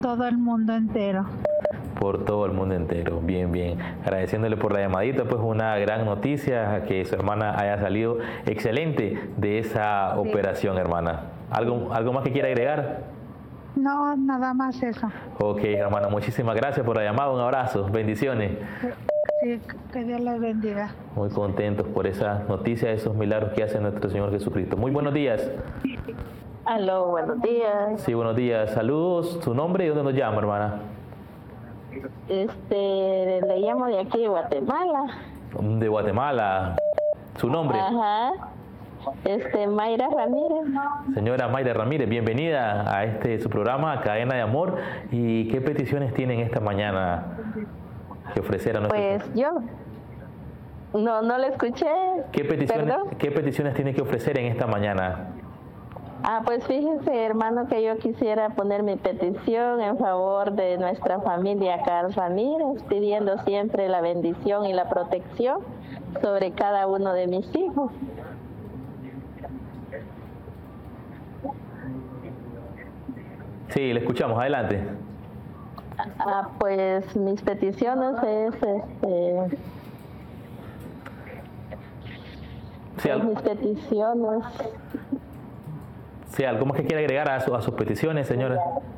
todo el mundo entero. Por todo el mundo entero. Bien, bien. Agradeciéndole por la llamadita, pues una gran noticia que su hermana haya salido excelente de esa operación, hermana. ¿Algo más que quiera agregar? No, nada más eso. Ok, hermana, muchísimas gracias por la llamada. Un abrazo. Bendiciones. Sí, que Dios les bendiga. Muy contentos por esas noticias, esos milagros que hace nuestro Señor Jesucristo. Muy buenos días. Aló, buenos días. Sí, buenos días. Saludos. ¿Su nombre y dónde nos llama, hermana? Le llamo de aquí de Guatemala. De Guatemala. ¿Su nombre? Ajá. Mayra Ramírez. Señora Mayra Ramírez, bienvenida a su programa, Cadena de Amor. ¿Y qué peticiones tienen esta mañana que ofrecer a nuestros? Pues yo no le escuché. ¿Qué peticiones tiene que ofrecer en esta mañana? Pues fíjese, hermano, que yo quisiera poner mi petición en favor de nuestra familia Carl Ramírez, pidiendo siempre la bendición y la protección sobre cada uno de mis hijos. Sí, le escuchamos, adelante. Pues mis peticiones es mis peticiones. Sí, ¿algo más que quiere agregar a sus peticiones, señora?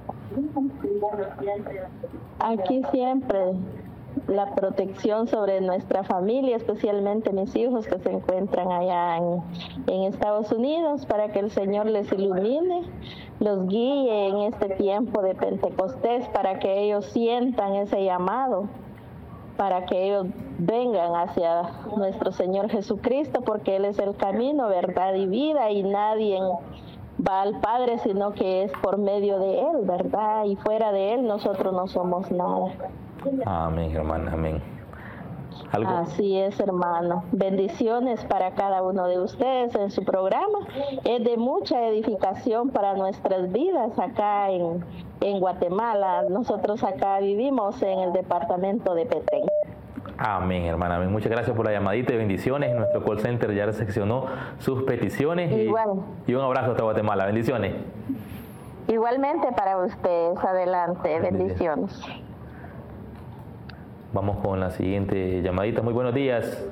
Aquí siempre la protección sobre nuestra familia, especialmente mis hijos que se encuentran allá en Estados Unidos, para que el Señor les ilumine, los guíe en este tiempo de Pentecostés, para que ellos sientan ese llamado, para que ellos vengan hacia nuestro Señor Jesucristo, porque Él es el camino, verdad y vida, y nadie va al Padre sino que es por medio de Él, ¿verdad? Y fuera de Él nosotros no somos nada. Amén, hermana, amén. ¿Algo? Así es, hermano. Bendiciones para cada uno de ustedes en su programa. Es de mucha edificación para nuestras vidas acá en Guatemala. Nosotros acá vivimos en el departamento de Petén. Amén, hermana. Amén. Muchas gracias por la llamadita y bendiciones. Nuestro call center ya recepcionó sus peticiones. Y un abrazo hasta Guatemala. Bendiciones. Igualmente para ustedes. Adelante. Bendiciones. Vamos con la siguiente llamadita. Muy buenos días.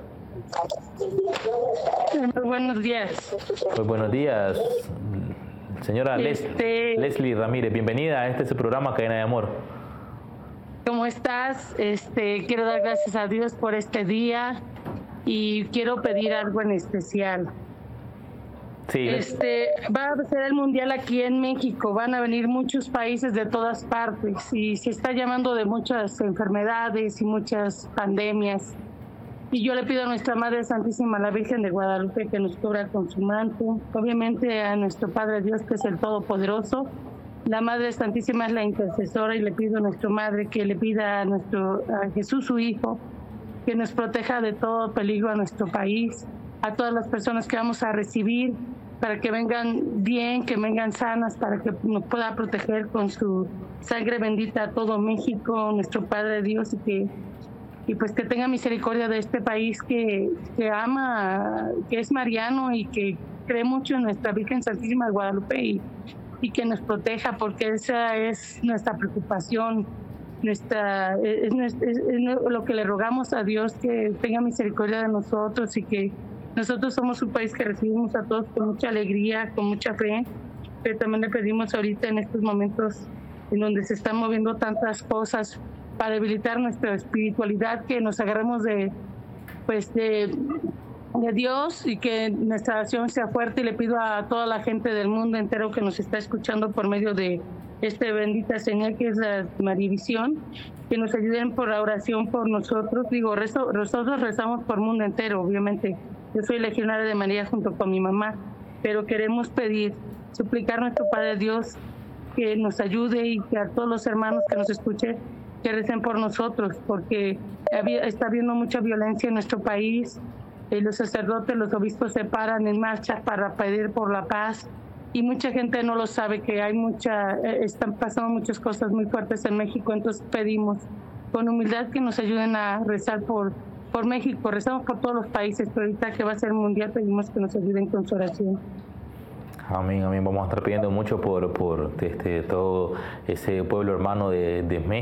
Muy buenos días. Muy buenos días. Señora Leslie Ramírez, bienvenida a su programa Cadena de Amor. ¿Cómo estás? Quiero dar gracias a Dios por este día y quiero pedir algo en especial. Sí. Va a ser el mundial aquí en México, van a venir muchos países de todas partes y se está llamando de muchas enfermedades y muchas pandemias. Y yo le pido a nuestra Madre Santísima, la Virgen de Guadalupe, que nos cubra con su manto. Obviamente a nuestro Padre Dios, que es el Todopoderoso. La Madre Santísima es la intercesora y le pido a nuestra Madre que le pida a Jesús, su Hijo, que nos proteja de todo peligro a nuestro país, a todas las personas que vamos a recibir, para que vengan bien, que vengan sanas, para que nos pueda proteger con su sangre bendita a todo México, nuestro Padre Dios, y pues que tenga misericordia de este país que ama, que es mariano y que cree mucho en nuestra Virgen Santísima de Guadalupe y que nos proteja, porque esa es nuestra preocupación, es lo que le rogamos a Dios, que tenga misericordia de nosotros y que nosotros somos un país que recibimos a todos con mucha alegría, con mucha fe, pero también le pedimos ahorita en estos momentos en donde se están moviendo tantas cosas para debilitar nuestra espiritualidad, que nos agarremos de Dios y que nuestra oración sea fuerte. Y le pido a toda la gente del mundo entero que nos está escuchando por medio de bendita señal que es la Marivisión, que nos ayuden por la oración por nosotros. Nosotros rezamos por el mundo entero, obviamente. Yo soy legionaria de María junto con mi mamá, pero queremos suplicar a nuestro Padre Dios que nos ayude y que a todos los hermanos que nos escuchen, que recen por nosotros, porque está habiendo mucha violencia en nuestro país. Los sacerdotes, los obispos se paran en marcha para pedir por la paz y mucha gente no lo sabe, que están pasando muchas cosas muy fuertes en México. Entonces pedimos con humildad que nos ayuden a rezar por México. Rezamos por todos los países, pero ahorita que va a ser mundial pedimos que nos ayuden con su oración. Amén, amén. Vamos a estar pidiendo mucho por todo ese pueblo hermano de México.